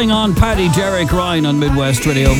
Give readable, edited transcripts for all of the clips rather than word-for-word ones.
Going On, Paddy, Derek, Ryan on Midwest Radio.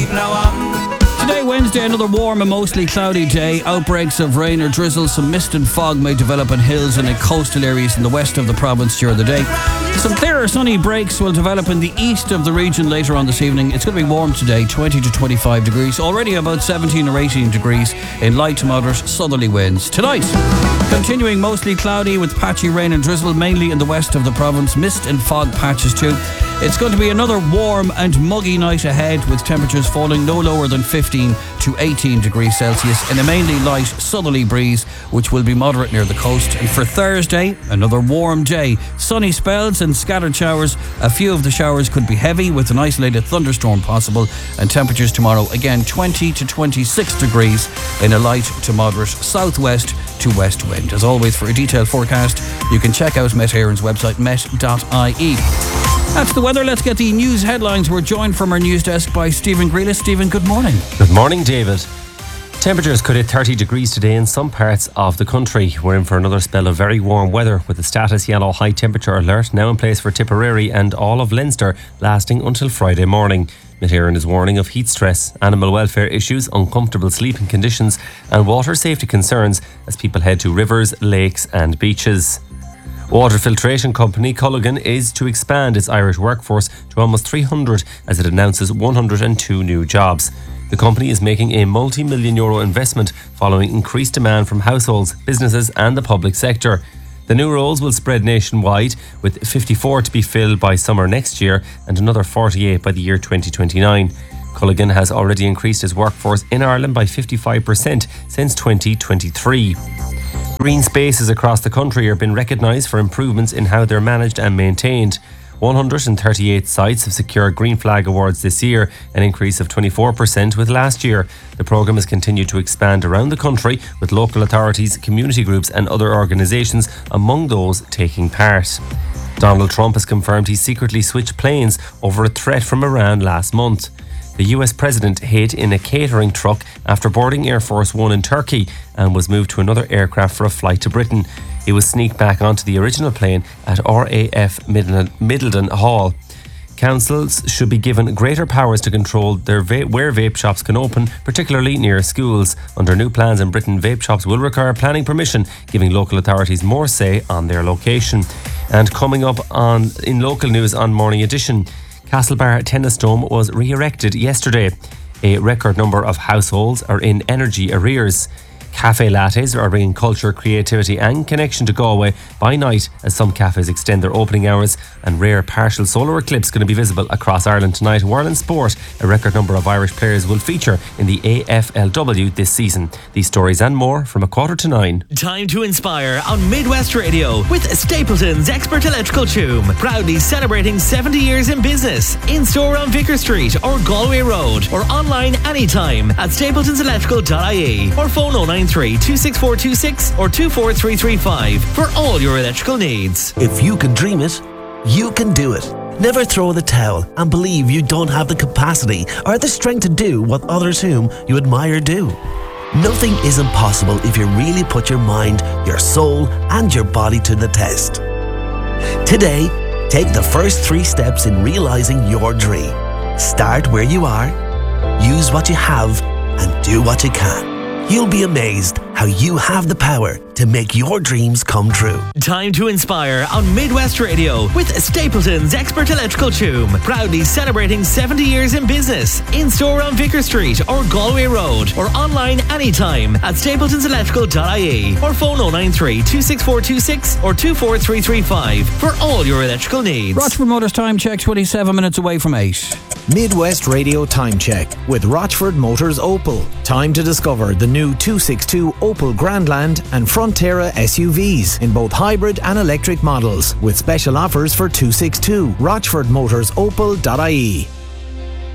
Today, Wednesday, another warm and mostly cloudy day. Outbreaks of rain or drizzle. Some mist and fog may develop in hills and in coastal areas in the west of the province during the day. Some clearer sunny breaks will develop in the east of the region later on this evening. It's going to be warm today, 20 to 25 degrees. Already about 17 or 18 degrees in light to moderate southerly winds. Tonight, continuing mostly cloudy with patchy rain and drizzle, mainly in the west of the province. Mist and fog patches too. It's going to be another warm and muggy night ahead, with temperatures falling no lower than 15 to 18 degrees Celsius in a mainly light southerly breeze, which will be moderate near the coast. And for Thursday, another warm day. Sunny spells and scattered showers. A few of the showers could be heavy, with an isolated thunderstorm possible. And temperatures tomorrow, again 20 to 26 degrees in a light to moderate southwest to west wind. As always, for a detailed forecast, you can check out Met Éireann's website, met.ie. That's the weather. Let's get the news headlines. We're joined from our news desk by Stephen Grealis. Stephen, good morning. Good morning, David. Temperatures could hit 30 degrees today in some parts of the country. We're in for another spell of very warm weather, with the status yellow high temperature alert now in place for Tipperary and all of Leinster, lasting until Friday morning. Met Éireann is warning of heat stress, animal welfare issues, uncomfortable sleeping conditions and water safety concerns as people head to rivers, lakes and beaches. Water filtration company Culligan is to expand its Irish workforce to almost 300 as it announces 102 new jobs. The company is making a multi-million euro investment following increased demand from households, businesses and the public sector. The new roles will spread nationwide, with 54 to be filled by summer next year and another 48 by the year 2029. Culligan has already increased its workforce in Ireland by 55% since 2023. Green spaces across the country are being recognised for improvements in how they're managed and maintained. 138 sites have secured Green Flag Awards this year, an increase of 24% with last year. The programme has continued to expand around the country, with local authorities, community groups and other organisations among those taking part. Donald Trump has confirmed he secretly switched planes over a threat from Iran last month. The US president hid in a catering truck after boarding Air Force One in Turkey and was moved to another aircraft for a flight to Britain. He was sneaked back onto the original plane at RAF Middleton Hall. Councils should be given greater powers to control where vape shops can open, particularly near schools. Under new plans in Britain, vape shops will require planning permission, giving local authorities more say on their location. And coming up in local news on Morning Edition, Castlebar Tennis Dome was re-erected yesterday. A record number of households are in energy arrears. Cafe lattes are bringing culture, creativity and connection to Galway by night as some cafes extend their opening hours, and rare partial solar eclipse going to be visible across Ireland tonight. While in sport, a record number of Irish players will feature in the AFLW this season. These stories and more from 8:45. Time to inspire on Midwest Radio with Stapleton's Expert Electrical Toom. Proudly celebrating 70 years in business. In store on Vicar Street or Galway Road, or online anytime at stapletonselectrical.ie, or phone 093 26426 or 24335 for all your electrical needs. If you can dream it, you can do it. Never throw in the towel and believe you don't have the capacity or the strength to do what others whom you admire do. Nothing is impossible if you really put your mind, your soul and your body to the test. Today, take the first 3 steps in realizing your dream. Start where you are, use what you have and do what you can. You'll be amazed how you have the power to make your dreams come true. Time to inspire on Midwest Radio with Stapleton's Expert Electrical Toom. Proudly celebrating 70 years in business. In store on Vicar Street or Galway Road, or online anytime at stapletonselectrical.ie, or phone 093 26426 or 24335 for all your electrical needs. Rochford Motors time check, 27 minutes away from 8. Midwest Radio time check with Rochford Motors Opel. Time to discover the new 262 Opel Grandland and Frontera SUVs in both hybrid and electric models, with special offers for 262. RochfordMotorsOpel.ie.